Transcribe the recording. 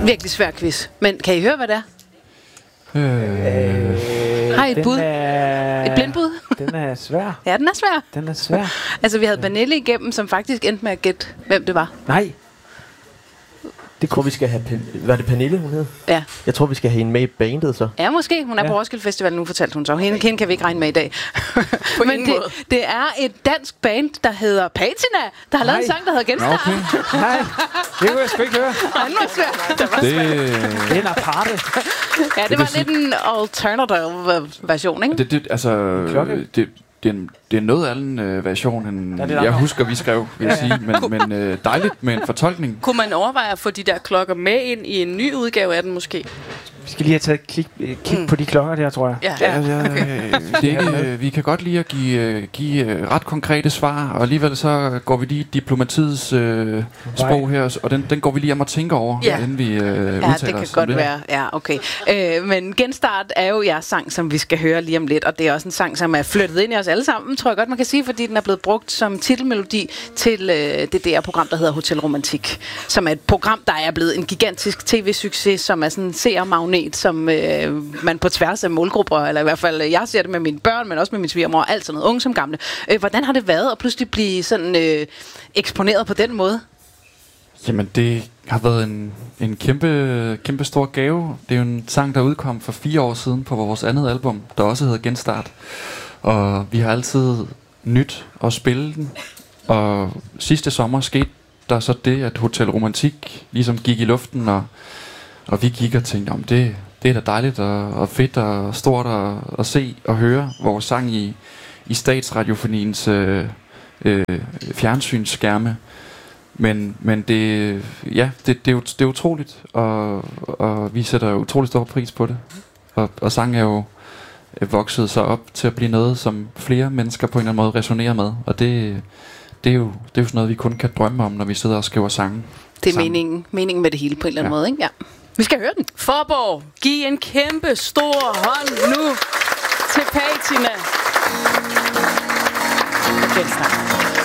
Virkelig svær quiz. Men kan I høre, hvad det er? Har I et bud? Et blindbud? Den er svær. Ja, den er svær. Den er svær. Altså, vi havde Pernille igennem, som faktisk endte med at gætte, hvem det var. Nej. Det tror vi skal have... Var det Pernille, hun hed? Ja. Jeg tror, vi skal have hende med i bandet, så. Ja, måske. Hun er på Roskilde Festival nu, fortalte hun så. Hende kan vi ikke regne med i dag. Men det er et dansk band, der hedder Patina, der har lavet en sang, der hedder Genstart. Okay. Nej, det kunne jeg sgu ikke høre. Den var svær. Det er en aparte. Ja, det var lidt en alternative version, ikke? Det er noget anden version, end jeg husker, vi skrev, vil jeg sige. Men dejligt med en fortolkning. Kunne man overveje at få de der klokker med ind i en ny udgave af den måske? Vi skal lige have taget kig på de klokker der, tror jeg. Ja. Okay. Det er ikke, vi kan godt lide at give ret konkrete svar, og alligevel så går vi lige diplomatiets sprog her, og den går vi lige om at tænke over, inden vi udtaler os. Det kan godt være. Ja, okay. Men Genstart er jo jeres sang, som vi skal høre lige om lidt, og det er også en sang, som er flyttet ind i os alle sammen, tror jeg godt, man kan sige, fordi den er blevet brugt som titelmelodi til det DR-program, der hedder Hotel Romantik, som er et program, der er blevet en gigantisk tv-succes, som er sådan en seermagnet, som man på tværs af målgrupper, eller i hvert fald jeg ser det med mine børn, men også med min svigermor, alt sådan noget, unge som gamle. Hvordan har det været at pludselig blive sådan eksponeret på den måde? Jamen, det har været en kæmpe stor gave. Det er jo en sang, der udkom for 4 år siden på vores andet album, der også hedder Genstart. Og vi har altid nyt at spille den. Og sidste sommer skete der så det, at Hotel Romantik ligesom gik i luften, og vi gik og tænkte, om det er da dejligt og fedt og stort at se og høre vores sang i Statsradiofoniens fjernsynsskærme. Men det er utroligt, og vi sætter utroligt stor pris på det. Og sang er jo vokset sig op til at blive noget, som flere mennesker på en eller anden måde resonerer med. Og det er jo sådan noget, vi kun kan drømme om, når vi sidder og skriver sange. Det er meningen med det hele på en eller anden måde, ikke? Ja. Vi skal høre den. Forborg, giv en kæmpe stor hånd nu til Patina. Genstart.